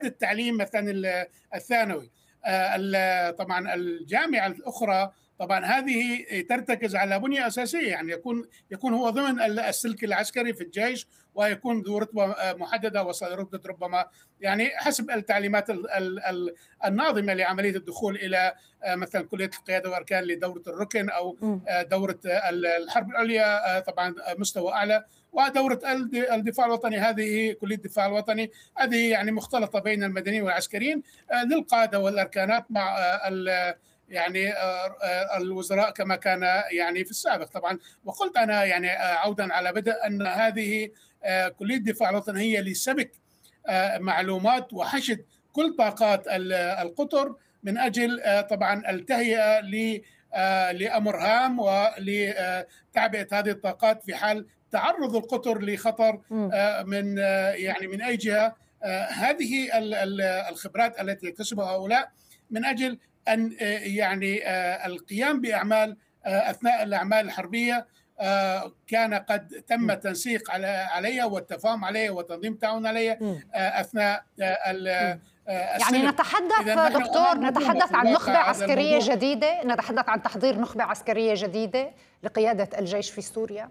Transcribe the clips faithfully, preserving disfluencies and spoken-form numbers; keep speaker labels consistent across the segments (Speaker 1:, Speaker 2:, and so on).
Speaker 1: التعليم مثلا الثانوي. طبعا الجامعة الأخرى طبعا هذه ترتكز على بنية أساسية، يعني يكون يكون هو ضمن السلك العسكري في الجيش، ويكون ذو رتبة محددة ورتبة ربما يعني حسب التعليمات الناظمة لعملية الدخول إلى مثلا كلية القيادة وأركان لدورة الركن أو دورة الحرب العليا طبعا مستوى أعلى، ودورة الدفاع الوطني هذه كلية الدفاع الوطني هذه يعني مختلطة بين المدنيين والعسكريين للقادة والأركانات مع يعني الوزراء كما كان يعني في السابق طبعا. وقلت أنا يعني عودا على بدء أن هذه كلية الدفاع الوطني هي لسبك معلومات وحشد كل طاقات القطر من أجل طبعا التهيئة لأمر هام ولتعبئة هذه الطاقات في حال تعرض القطر لخطر من يعني من أي جهة. هذه الخبرات التي يكتسبها هؤلاء من أجل أن يعني القيام بأعمال أثناء الأعمال الحربية كان قد تم التنسيق عليها والتفاهم عليها وتنظيم التعاون عليها أثناء
Speaker 2: يعني نتحدث دكتور نتحدث عن نخبة عسكرية جديدة، نتحدث عن تحضير نخبة عسكرية جديدة لقيادة الجيش في سوريا.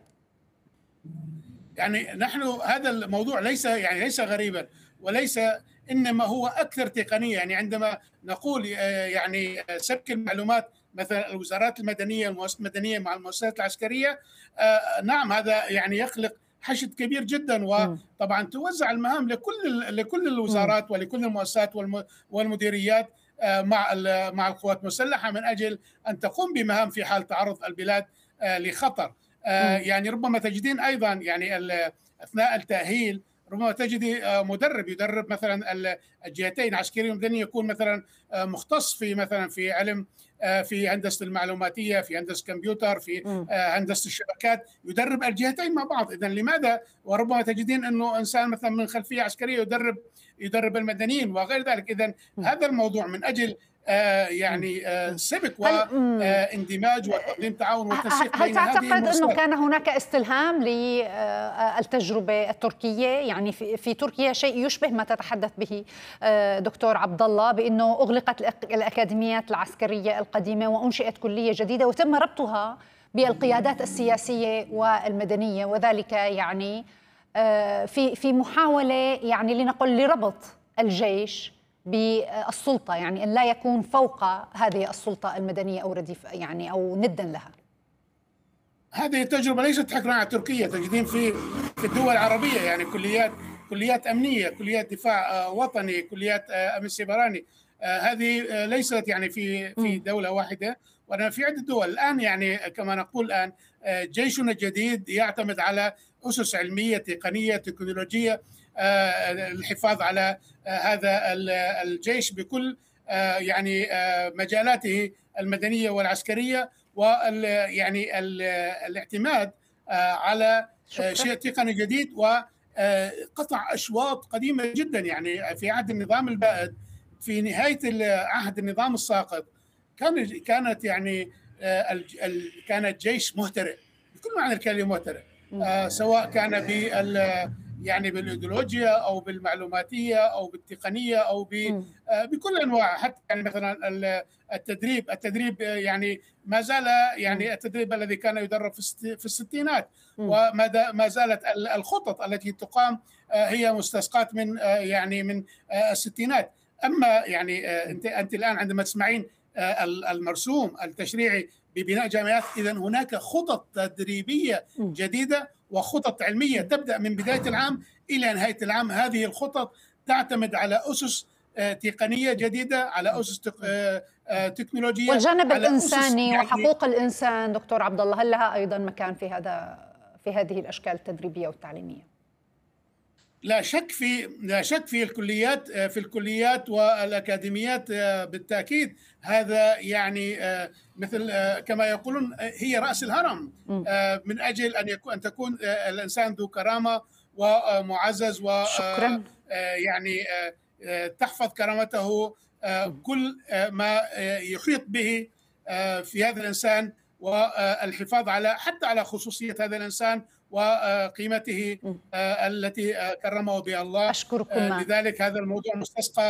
Speaker 1: يعني نحن هذا الموضوع ليس يعني ليس غريبا وليس، إنما هو أكثر تقنية. يعني عندما نقول يعني سبك المعلومات مثلا الوزارات المدنية المؤسسات المدنية مع المؤسسات العسكرية، نعم هذا يعني يخلق حشد كبير جدا، وطبعا توزع المهام لكل لكل الوزارات ولكل المؤسسات والمديريات مع مع القوات المسلحة من أجل أن تقوم بمهام في حال تعرض البلاد لخطر. يعني ربما تجدين أيضا يعني أثناء التأهيل ربما تجدي مدرب يدرب مثلا الجهتين عسكري ومدني، يكون مثلا مختص في مثلا في علم في هندسة المعلوماتية، في هندسة الكمبيوتر، في هندسة الشبكات، يدرب الجهتين مع بعض. إذن لماذا؟ وربما تجدين أنه إنسان مثلا من خلفية عسكرية يدرب يدرب المدنيين وغير ذلك. إذن هذا الموضوع من أجل آه يعني آه سبك واندماج وتقديم تعاون وتنسيق بين هذه
Speaker 2: المؤسسات. هل تعتقد أنه كان هناك استلهام للتجربة التركية؟ يعني في, في تركيا شيء يشبه ما تتحدث به دكتور عبد الله، بأنه أغلقت الأكاديميات العسكرية القديمة وأنشئت كلية جديدة وتم ربطها بالقيادات السياسية والمدنية، وذلك يعني في في محاولة يعني لنقل لربط الجيش بالسلطة، يعني أن لا يكون فوق هذه السلطة المدنية أو رديف يعني أو ندا لها.
Speaker 1: هذه التجربة ليست حكرا على تركيا، تجدين في في الدول العربية يعني كليات كليات أمنية، كليات دفاع وطني، كليات أمن سيبراني. هذه ليست يعني في في دولة واحدة، وأنا في عدة دول الآن. يعني كما نقول الآن جيشنا الجديد يعتمد على أسس علمية تقنية تكنولوجية الحفاظ على هذا الجيش بكل يعني مجالاته المدنية والعسكرية، وال يعني الاعتماد على شيء تقني جديد وقطع أشواط قديمة جدا. يعني في عهد النظام البائد، في نهاية عهد النظام الساقط، كان كانت يعني كانت جيش مهترئ بكل معنى الكلمة، مهترئ سواء كان بال يعني بالايديولوجيا او بالمعلوماتيه او بالتقنيه او بكل انواع، حتى يعني مثلا التدريب التدريب يعني ما زال يعني التدريب الذي كان يدرب في الستينات، وما ما زالت الخطط التي تقام هي مستسقاة من يعني من الستينات. اما يعني انت انت الان عندما تسمعين المرسوم التشريعي ببناء جامعات، إذن هناك خطط تدريبية جديدة وخطط علمية تبدأ من بداية العام إلى نهاية العام. هذه الخطط تعتمد على أسس تقنية جديدة، على أسس تكنولوجية،
Speaker 2: والجانب الإنساني يعني وحقوق الإنسان. دكتور عبد الله، هل لها أيضا مكان في هذا في هذه الأشكال التدريبية والتعليمية؟
Speaker 1: لا شك في لا شك في الكليات في الكليات والأكاديميات بالتأكيد. هذا يعني مثل كما يقولون هي رأس الهرم من أجل أن يكون أن تكون الإنسان ذو كرامة ومعزز، و يعني تحفظ كرامته كل ما يحيط به في هذا الإنسان، والحفاظ على حتى على خصوصية هذا الإنسان وقيمته التي كرمه بها الله.
Speaker 2: أشكركم.
Speaker 1: لذلك هذا الموضوع مستسقى